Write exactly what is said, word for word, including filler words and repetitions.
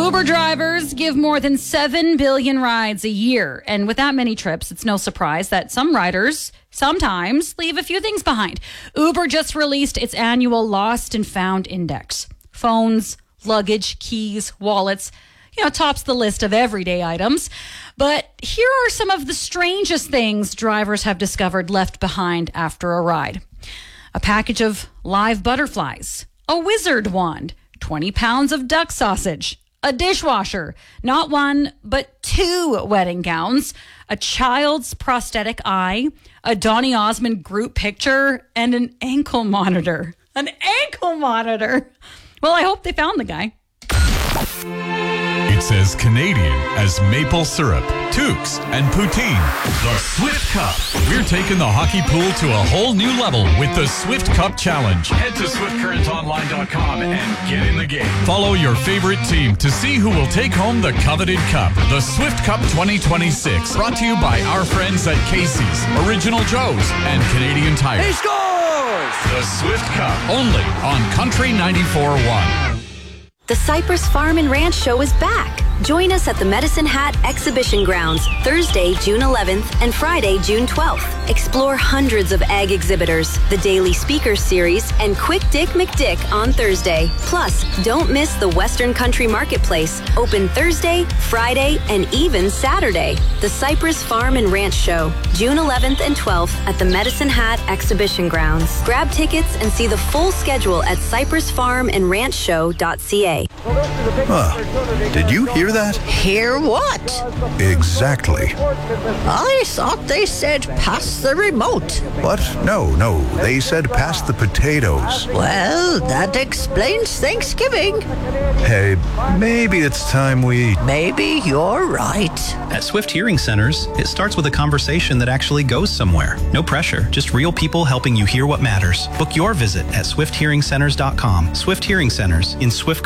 Uber drivers give more than seven billion rides a year. And with that many trips, it's no surprise that some riders sometimes leave a few things behind. Uber just released its annual Lost and Found Index. Phones, luggage, keys, wallets, you know, tops the list of everyday items. But here are some of the strangest things drivers have discovered left behind after a ride. A package of live butterflies, a wizard wand, twenty pounds of duck sausage, a dishwasher, not one, but two wedding gowns, a child's prosthetic eye, a Donny Osmond group picture, and an ankle monitor. An ankle monitor. Well, I hope they found the guy. It's as Canadian as maple syrup, toques, and poutine. The Swift Cup. We're taking the hockey pool to a whole new level with the Swift Cup Challenge. Head to swift current online dot com and get in the game. Follow your favorite team to see who will take home the coveted cup. The Swift Cup twenty twenty-six. Brought to you by our friends at Casey's, Original Joe's, and Canadian Tire. He scores! The Swift Cup. Only on Country ninety-four point one. The Cypress Farm and Ranch Show is back. Join us at the Medicine Hat Exhibition Grounds Thursday, June eleventh and Friday, June twelfth. Explore hundreds of ag exhibitors, the Daily Speakers Series, and Quick Dick McDick on Thursday. Plus, don't miss the Western Country Marketplace, open Thursday, Friday, and even Saturday. The Cypress Farm and Ranch Show, June eleventh and twelfth at the Medicine Hat Exhibition Grounds. Grab tickets and see the full schedule at cypress farm and ranch show dot c a. Huh. Did you hear that? Hear what? Exactly. I thought they said pass the remote. What? No, no. They said pass the potatoes. Well, that explains Thanksgiving. Hey, maybe it's time we... Maybe you're right. At Swift Hearing Centers, it starts with a conversation that actually goes somewhere. No pressure, just real people helping you hear what matters. Book your visit at swift hearing centers dot com. Swift Hearing Centers in Swift